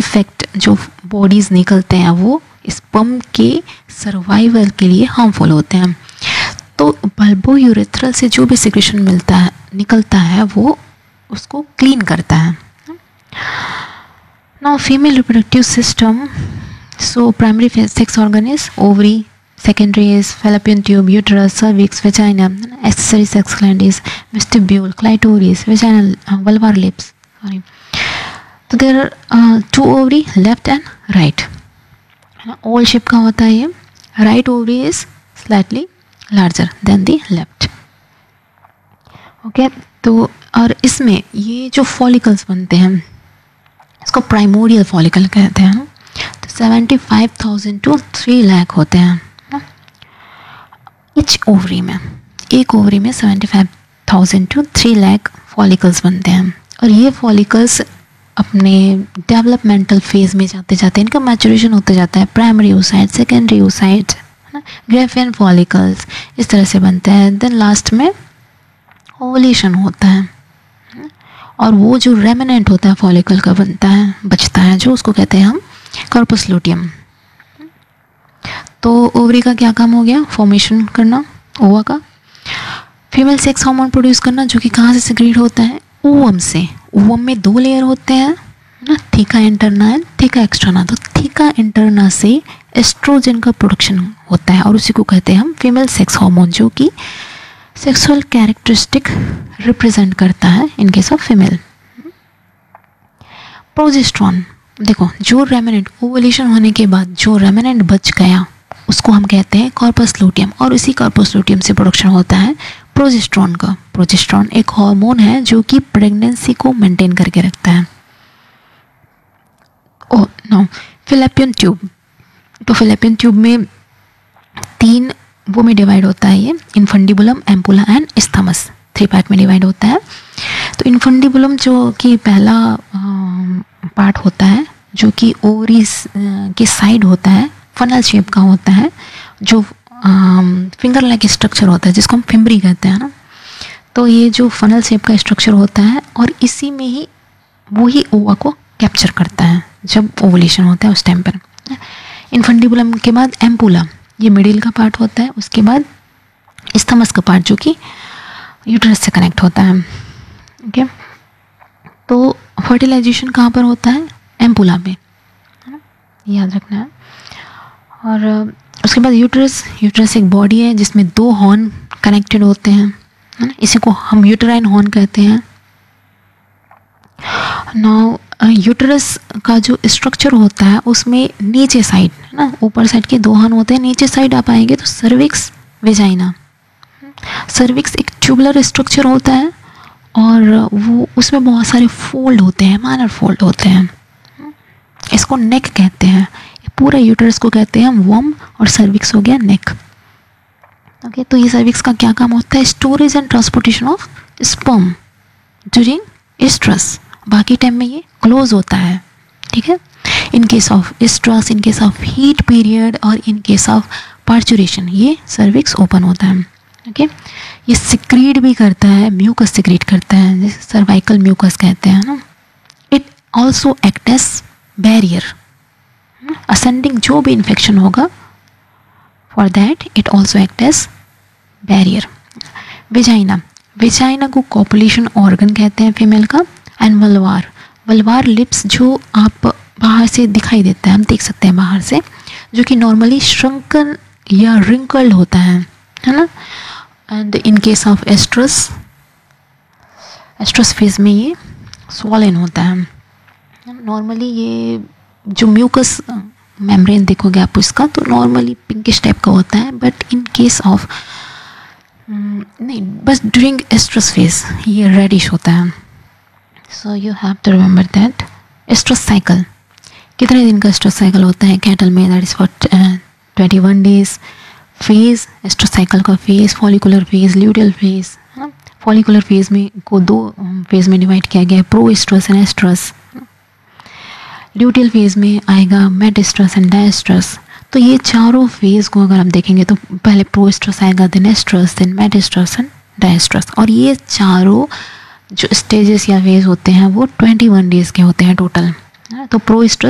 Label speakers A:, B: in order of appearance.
A: Effect जो bodies निकलते हैं वो स्पर्म के सर्वाइवल के लिए हार्मफुल होते हैं। तो बल्बो यूरेथ्रल से जो भी सिक्रेशन निकलता है वो उसको क्लीन करता है। Now female reproductive system, so primary sex organ is ovary, secondary is fallopian tube, uterus, cervix, vagina, accessory sex gland is vestibule, clitoris, vaginal, vulvar lips. Sorry. So there are two ovary, left and right. Oval shape का होता है ये. Right ovary is slightly larger than the left. Okay. तो और इसमें ये जो follicles बनते हैं इसको primordial follicle कहते हैं. तो 75,000 to 3 लाख होते हैं इच ओवरी में. एक ओवरी में 75,000 to 3 लाख फॉलिकल्स बनते हैं और ये फॉलिकल्स अपने डेवलपमेंटल फेज में जाते जाते इनका मैचुरेशन होते जाता है. प्राइमरी oocyte, सेकेंडरी oocyte, है ना, ग्रेफियन फॉलिकल्स इस तरह से बनते हैं. देन लास्ट में ओवुलेशन होता है और वो जो रेमिनेंट होता है फॉलिकल का बनता है बचता है जो उसको कहते हैं हम कॉर्पस लूटियम. तो ओवरी का क्या काम हो गया? फॉर्मेशन करना ओवा का. फीमेल सेक्स हार्मोन प्रोड्यूस करना जो कि कहाँ से सिक्रीट होता है? ओवम से. ओवम में 2 लेयर होते हैं ना, theca interna and theca externa. तो थीका इंटरना से एस्ट्रोजन का प्रोडक्शन होता है और उसी को कहते हैं हम फीमेल सेक्स हार्मोन जो कि सेक्सुअल कैरेक्टरिस्टिक रिप्रेजेंट करता है in case of female. Progesterone, देखो जो रेमिनेंट ओवुलेशन होने के बाद जो रेमिनेंट बच गया उसको हम कहते हैं कॉर्पस लूटियम और इसी कॉर्पस लूटियम से प्रोडक्शन होता है प्रोजेस्टेरॉन का. प्रोजेस्टेरॉन एक हार्मोन है जो कि प्रेगनेंसी को मेंटेन करके रखता है. Oh no, fallopian tube. तो फैलोपियन ट्यूब में 3 वो में डिवाइड होता है ये, infundibulum, ampulla and isthmus. 3 part में डिवाइड होता है. तो इनफंडिबुलम जो कि पहला पार्ट होता है जो कि ओवरीज के साइड होता है, फनल शेप का होता है, जो फिंगर लाइक स्ट्रक्चर होता है जिसको हम फिम्बरी कहते हैं ना. तो ये जो फनल शेप का स्ट्रक्चर होता है और इसी में ही वो ही ओवा को कैप्चर करता है जब ओवुलेशन होता है उस टाइम पर. इनफंडिबुलम के बाद एम्पुला, ये मिडिल का पार्ट होता है. उसके बाद इस्थमस का पार्ट जो कि यूट्रस से कनेक्ट होता है. ओके. तो फर्टिलाइजेशन कहाँ पर होता है? एम्पुला में, है ना, याद रखना है. और उसके बाद यूट्रस एक बॉडी है जिसमें 2 हॉर्न कनेक्टेड होते हैं, है ना. इसी को हम यूटेराइन हॉर्न कहते हैं. नाउ यूट्रस का जो स्ट्रक्चर होता है उसमें नीचे साइड, है ना, ऊपर साइड के 2 हॉर्न होते हैं. नीचे साइड आप आएंगे तो सर्विक्स, वेजाइना. सर्विक्स एक ट्यूबुलर स्ट्रक्चर होता है और वो उसमें बहुत सारे फोल्ड होते हैं, माइनर फोल्ड होते हैं. इसको नेक कहते हैं. पूरा यूट्रस को कहते हैं हम वर्म और सर्विक्स हो गया नेक. ओके. तो ये सर्विक्स का क्या काम होता है? Storage and transportation of sperm during oestrus. बाकी टाइम में ये क्लोज होता है. ठीक है. In case of oestrus, in case of heat period और इन केस ऑफ पार्चुरेशन ये सर्विक्स ओपन होता है. ओके. ये सिक्रीट भी करता है, म्यूकस सिक्रीट करता है जिसे सर्वाइकल म्यूकस कहते हैं ना. It also act as barrier. Ascending जो भी इन्फेक्शन होगा for that it also act as barrier. Vagina को कॉपुलेशन ऑर्गन कहते हैं फीमेल का. एंड वल्वार लिप्स जो आप बाहर से दिखाई देता है, हम देख सकते हैं बाहर से, जो कि नॉर्मली श्रंकन या रिंकल्ड होता है ना. And in case of oestrus phase में ये स्वॉलन होता है. नॉर्मली ये जो म्यूकस मेम्ब्रेन देखोगे आप इसका तो नॉर्मली पिंकिश टाइप का होता है. बट इन केस ऑफ नहीं, बस ड्यूरिंग एस्ट्रस फेज ये रेडिश होता है. So you have to remember that. Oestrus cycle, कितने दिन का एस्ट्रस साइकिल होता है कैटल में? That is for 21 days. Phase, oestrus cycle का phase, follicular phase, luteal phase. Follicular phase में को 2 फेज में डिवाइड किया गया है, pro oestrus and oestrus. Luteal phase में आएगा मेट एस्ट्रस एंड डायस्ट्रस. तो ये चारों फेज को अगर आप देखेंगे तो पहले प्रो एस्ट्रस आएगा, then oestrus, then met oestrus and डायस्ट्रस. और ये चारों जो स्टेजेस या फेज होते हैं वो 21 डेज के होते हैं टोटल. तो प्रो एस्ट्रस